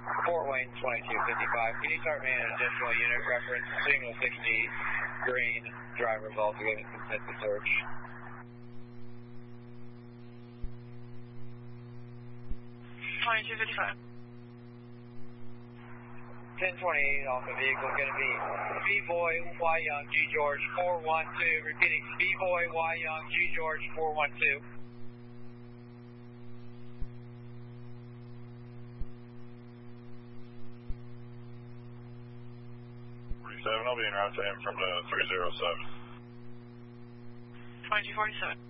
Fort Wayne 2255. Can you start me an additional unit reference? Signal 60, green, drivers all together, consent to search. 2255. 1028 Alpha vehicle going to be Speedboy Y Young G George 412. Repeating, Speedboy Y Young G George 412. 47, I'll be en route to him from the 307. 2247.